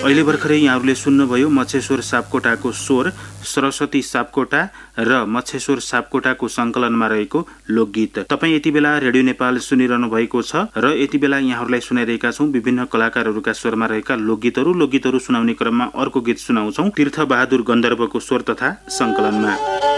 अहिले भर्खरै यहाँहरूले सुन्नुभयो मच्छेश्वर सापकोटाको स्वर, सरस्वती सापकोटा र मच्छेश्वर सापकोटाको संकलनमा रहेको लोकगीत। तपाईँ यति बेला रेडियो नेपाल सुनिरहनु भएको छ र यति बेला यहाँहरूलाई सुनाइरहेका छौं विभिन्न कलाकारहरूका स्वरमा रहेका लोकगीतहरू सुनाउने क्रममा अर्को गीत सुनाउँछौं तीर्थ बहादुर गन्धर्वको स्वर तथा संकलनमा।